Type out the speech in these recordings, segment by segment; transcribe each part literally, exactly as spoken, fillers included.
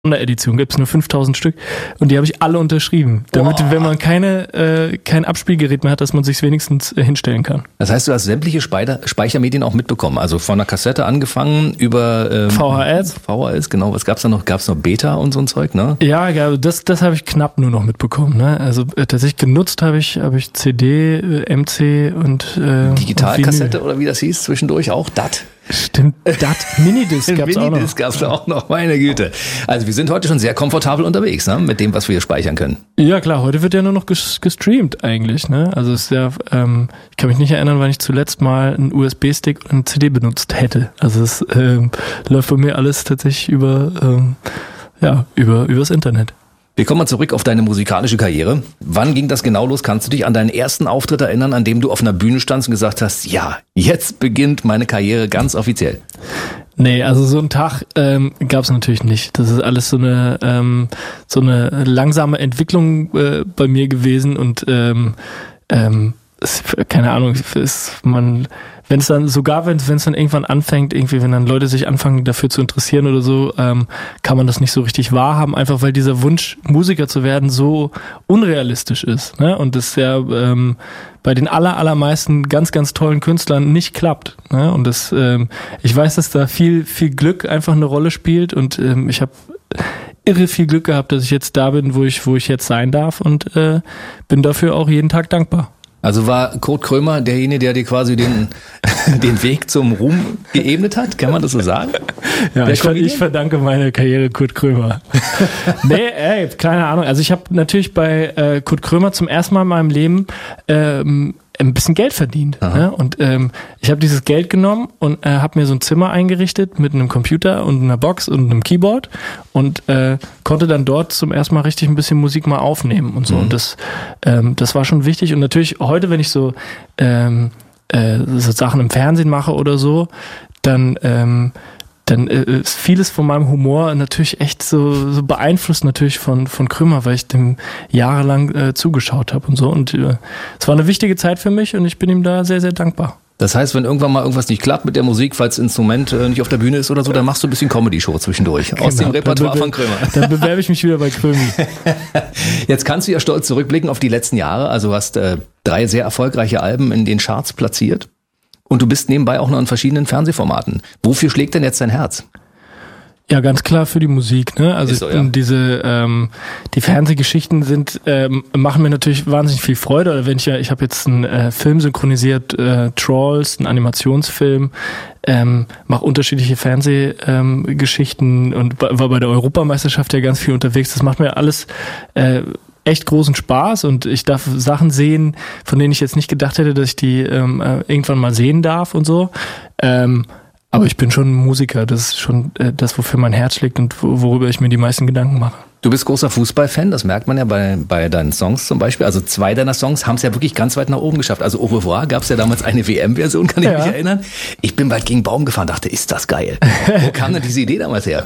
Sonderedition, gibt es nur fünftausend Stück und die habe ich alle unterschrieben, damit, Boah. wenn man keine äh, kein Abspielgerät mehr hat, dass man sich wenigstens äh, hinstellen kann. Das heißt, du hast sämtliche Speicher, Speichermedien auch mitbekommen, also von der Kassette angefangen über ähm, V H S. V H S, genau. Was gab's da noch? Gab's noch Beta und so ein Zeug, ne? Ja, ja, das das habe ich knapp nur noch mitbekommen, ne? Also äh, tatsächlich genutzt habe ich habe ich C D, äh, M C und äh, Digitalkassette oder wie das hieß zwischendurch auch D A T. Stimmt, D A T, Minidisc gab's auch noch. Minidisc gab's auch noch, meine Güte. Also wir sind heute schon sehr komfortabel unterwegs, ne, mit dem, was wir hier speichern können. Ja klar, heute wird ja nur noch ges- gestreamt eigentlich, ne? Also es ist ja, ähm, ich kann mich nicht erinnern, wann ich zuletzt mal einen U S B-Stick und eine C D benutzt hätte. Also es ähm, läuft bei mir alles tatsächlich über, ähm, ja, über übers Internet. Wir kommen mal zurück auf deine musikalische Karriere. Wann ging das genau los? Kannst du dich an deinen ersten Auftritt erinnern, an dem du auf einer Bühne standst und gesagt hast, ja, jetzt beginnt meine Karriere ganz offiziell? Nee, also so einen Tag ähm, gab es natürlich nicht. Das ist alles so eine ähm, so eine langsame Entwicklung äh, bei mir gewesen und ähm, ähm, es, keine Ahnung, ist man, wenn es dann sogar wenn es dann irgendwann anfängt, irgendwie wenn dann Leute sich anfangen dafür zu interessieren oder so, ähm, kann man das nicht so richtig wahrhaben, einfach weil dieser Wunsch Musiker zu werden so unrealistisch ist, ne? Und das ja ähm, bei den aller allermeisten ganz ganz tollen Künstlern nicht klappt, ne? Und das ähm, ich weiß, dass da viel viel Glück einfach eine Rolle spielt und ähm, ich habe irre viel Glück gehabt, dass ich jetzt da bin, wo ich wo ich jetzt sein darf und äh, bin dafür auch jeden Tag dankbar. Also war Kurt Krömer derjenige, der dir quasi den, den Weg zum Ruhm geebnet hat? Kann man das so sagen? Ja, ich, ich verdanke meine Karriere Kurt Krömer. Nee, ey, keine Ahnung. Also ich habe natürlich bei äh, Kurt Krömer zum ersten Mal in meinem Leben ähm, ein bisschen Geld verdient. Ne? Und ähm, ich habe dieses Geld genommen und äh, habe mir so ein Zimmer eingerichtet mit einem Computer und einer Box und einem Keyboard und äh, konnte dann dort zum ersten Mal richtig ein bisschen Musik mal aufnehmen und so. Mhm. Und das, ähm, das war schon wichtig. Und natürlich heute, wenn ich so, ähm, äh, so Sachen im Fernsehen mache oder so, dann ähm, dann äh, ist vieles von meinem Humor natürlich echt so, so beeinflusst natürlich von von Krömer, weil ich dem jahrelang äh, zugeschaut habe und so. Und äh, es war eine wichtige Zeit für mich und ich bin ihm da sehr, sehr dankbar. Das heißt, wenn irgendwann mal irgendwas nicht klappt mit der Musik, falls das Instrument äh, nicht auf der Bühne ist oder so, dann machst du ein bisschen Comedy-Show zwischendurch. Genau, aus dem Repertoire bewer- von Krömer. Dann bewerbe ich mich wieder bei Krömi. Jetzt kannst du ja stolz zurückblicken auf die letzten Jahre. Also du hast äh, drei sehr erfolgreiche Alben in den Charts platziert. Und du bist nebenbei auch noch in verschiedenen Fernsehformaten. Wofür schlägt denn jetzt dein Herz? Ja, ganz klar für die Musik, ne? Also so, ich bin ja. diese ähm, die Fernsehgeschichten sind ähm, machen mir natürlich wahnsinnig viel Freude. Oder wenn ich ja, ich habe jetzt einen äh, Film synchronisiert, äh, Trolls, einen Animationsfilm, ähm, mache unterschiedliche Fernsehgeschichten ähm, und war bei der Europameisterschaft ja ganz viel unterwegs. Das macht mir alles äh, echt großen Spaß und ich darf Sachen sehen, von denen ich jetzt nicht gedacht hätte, dass ich die ähm, irgendwann mal sehen darf und so. Ähm, aber ich bin schon ein Musiker, das ist schon äh, das, wofür mein Herz schlägt und worüber ich mir die meisten Gedanken mache. Du bist großer Fußballfan, das merkt man ja bei, bei deinen Songs zum Beispiel. Also zwei deiner Songs haben es ja wirklich ganz weit nach oben geschafft. Also Au revoir gab es ja damals eine W M-Version, kann ich ja. mich erinnern. Ich bin bald gegen Baum gefahren, dachte, ist das geil. Wo kam denn diese Idee damals her?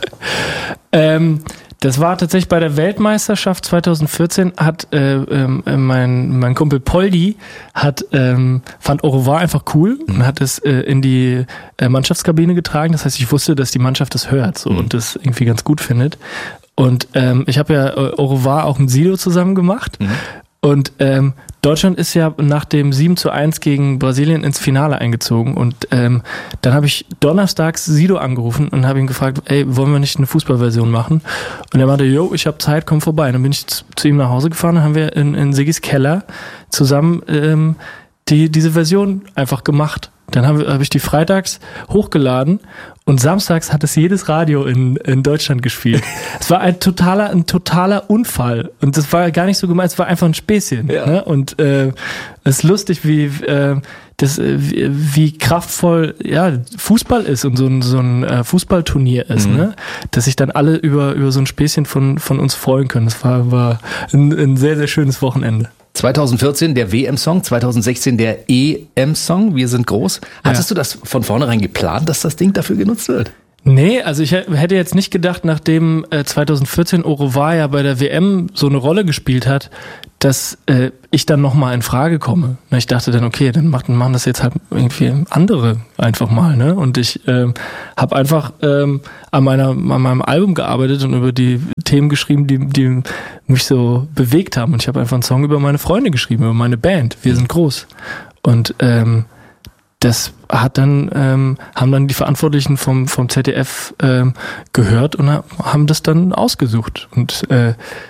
ähm, Das war tatsächlich bei der Weltmeisterschaft zwanzig vierzehn, hat äh, ähm, mein mein Kumpel Poldi hat ähm, fand Au revoir einfach cool mhm. und hat es äh, in die äh, Mannschaftskabine getragen. Das heißt, ich wusste, dass die Mannschaft das hört so mhm. und das irgendwie ganz gut findet. Und ähm, ich habe ja äh, Au revoir auch mit Sido zusammen gemacht. Mhm. Und ähm, Deutschland ist ja nach dem sieben zu eins gegen Brasilien ins Finale eingezogen und ähm, dann habe ich donnerstags Sido angerufen und habe ihn gefragt, ey, wollen wir nicht eine Fußballversion machen? Und er meinte, jo, ich habe Zeit, komm vorbei. Und dann bin ich zu, zu ihm nach Hause gefahren und haben wir in, in Siggis Keller zusammen ähm, die diese Version einfach gemacht. Dann habe hab ich die freitags hochgeladen und samstags hat es jedes Radio in, in Deutschland gespielt. Es war ein totaler, ein totaler Unfall. Und das war gar nicht so gemeint, es war einfach ein Späßchen. Ja. Ne? Und äh, es ist lustig, wie, äh, das, wie, wie kraftvoll ja, Fußball ist und so ein, so ein äh, Fußballturnier ist, mhm. ne? Dass sich dann alle über, über so ein Späßchen von, von uns freuen können. Das war, war ein, ein sehr, sehr schönes Wochenende. zwanzig vierzehn der W M-Song, zwanzig sechzehn der E M-Song, Wir sind groß. Hattest ja. du das von vornherein geplant, dass das Ding dafür genutzt wird? Nee, also ich hätte jetzt nicht gedacht, nachdem äh, zwanzig vierzehn Au revoir ja bei der W M so eine Rolle gespielt hat, dass äh, ich dann nochmal in Frage komme. Na, ich dachte dann, okay, dann machen, machen das jetzt halt irgendwie andere einfach mal, ne? Und ich ähm, habe einfach ähm, an meiner an meinem Album gearbeitet und über die Themen geschrieben, die die mich so bewegt haben. Und ich habe einfach einen Song über meine Freunde geschrieben, über meine Band. Wir sind groß. Und ähm, das hat dann, ähm, haben dann die Verantwortlichen vom, vom Z D F ähm, gehört und haben das dann ausgesucht. Und äh,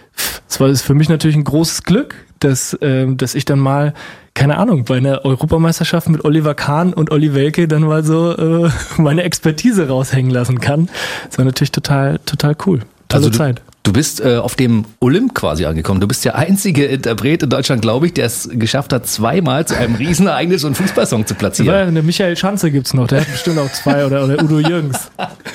es war für mich natürlich ein großes Glück, dass, äh, dass ich dann mal, keine Ahnung, bei einer Europameisterschaft mit Oliver Kahn und Olli Welke dann mal so äh, meine Expertise raushängen lassen kann. Das war natürlich total, total cool. Tolle Also du, Zeit. Du bist äh, auf dem Olymp quasi angekommen. Du bist der einzige Interpret in Deutschland, glaube ich, der es geschafft hat, zweimal zu einem Riesenereignis so einen Fußballsong zu platzieren. Ja, der Michael Schanze gibt's noch, der hat bestimmt auch zwei oder, oder Udo Jürgens.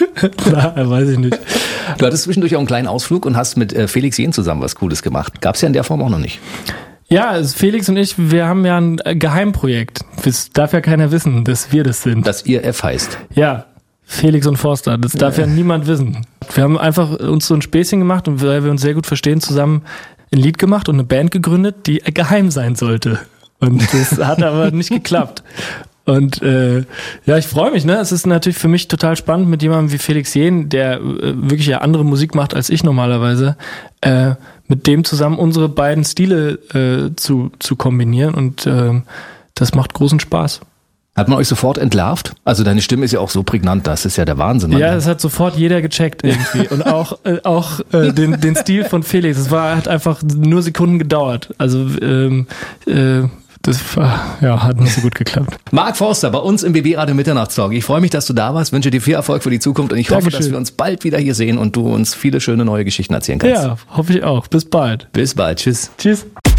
Na, weiß ich nicht. Du hattest zwischendurch auch einen kleinen Ausflug und hast mit äh, Felix Jähn zusammen was Cooles gemacht. Gab's ja in der Form auch noch nicht. Ja, also Felix und ich, wir haben ja ein Geheimprojekt. Das darf ja keiner wissen, dass wir das sind. Dass ihr F heißt. Ja. Felix und Forster, das darf ja. ja niemand wissen. Wir haben einfach uns so ein Späßchen gemacht und weil wir uns sehr gut verstehen, zusammen ein Lied gemacht und eine Band gegründet, die geheim sein sollte. Und das hat aber nicht geklappt. Und äh, ja, ich freue mich, ne? Es ist natürlich für mich total spannend, mit jemandem wie Felix Jähn, der äh, wirklich ja andere Musik macht als ich normalerweise, äh, mit dem zusammen unsere beiden Stile äh, zu, zu kombinieren und äh, das macht großen Spaß. Hat man euch sofort entlarvt? Also deine Stimme ist ja auch so prägnant, das ist ja der Wahnsinn. Ja, das hat sofort jeder gecheckt irgendwie. Und auch äh, auch äh, den, den Stil von Felix. Es war hat einfach nur Sekunden gedauert. Also ähm, äh, das war, ja, hat nicht so gut geklappt. Mark Forster bei uns im B B Radio Mitternachtstalk. Ich freue mich, dass du da warst, wünsche dir viel Erfolg für die Zukunft und ich Dankeschön. hoffe, dass wir uns bald wieder hier sehen und du uns viele schöne neue Geschichten erzählen kannst. Ja, hoffe ich auch. Bis bald. Bis bald. Tschüss. Tschüss.